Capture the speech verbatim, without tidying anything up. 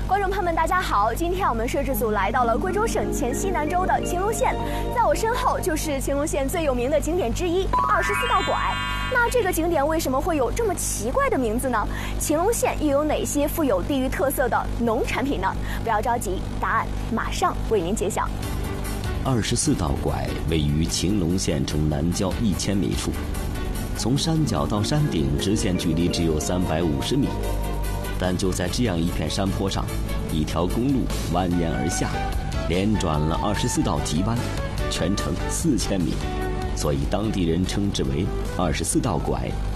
观众朋友们，大家好！今天我们摄制组来到了贵州省黔西南州的青龙县，在我身后就是青龙县最有名的景点之一——二十四道拐。那这个景点为什么会有这么奇怪的名字呢？青龙县又有哪些富有地域特色的农产品呢？不要着急，答案马上为您揭晓。 二十四道拐位于青龙县城南郊一千米处，从山脚到山顶直线距离只有三百五十米。但就在这样一片山坡上，一条公路蜿蜒而下，连转了二十四道急弯，全程四千米，所以当地人称之为二十四道拐。